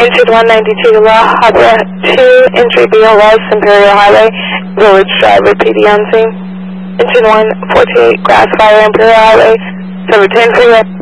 Engine 192 La Habra 2, entry BLS, Imperial Highway, Village Drive, PD on scene. Engine 148, Grass Fire, Imperial Highway, 710 freeway.